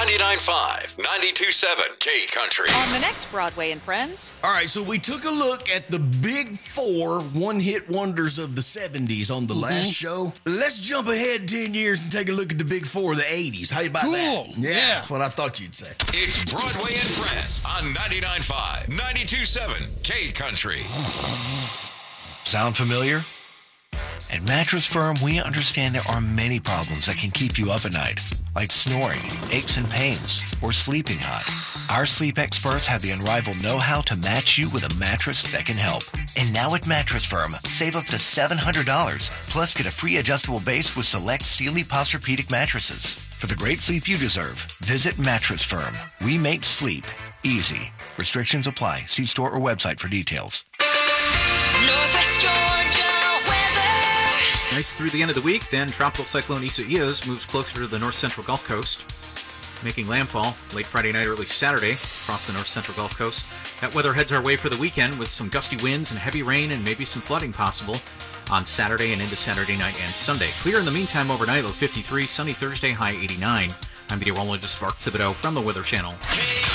99.5, 92.7 K Country. On the next Broadway and Friends. All right, so we took a look at the big four one-hit wonders of the 70s on the last show. Let's jump ahead 10 years and take a look at the big four of the 80s. How you about that? Yeah, that's what I thought you'd say. It's Broadway and Friends on 99.5, 92.7 K Country. Sound familiar? At Mattress Firm, we understand there are many problems that can keep you up at night, like snoring, aches and pains, or sleeping hot. Our sleep experts have the unrivaled know-how to match you with a mattress that can help. And now at Mattress Firm, save up to $700, plus get a free adjustable base with select Sealy Posturepedic mattresses. For the great sleep you deserve, visit Mattress Firm. We make sleep easy. Restrictions apply. See store or website for details. Northwest Georgia weather. Nice through the end of the week, then Tropical Cyclone Isaias moves closer to the north central Gulf Coast, making landfall late Friday night, early Saturday across the north central Gulf Coast. That weather heads our way for the weekend with some gusty winds and heavy rain and maybe some flooding possible on Saturday and into Saturday night and Sunday. Clear in the meantime overnight, low 53, sunny Thursday, high 89. I'm meteorologist Mark Thibodeau from the Weather Channel.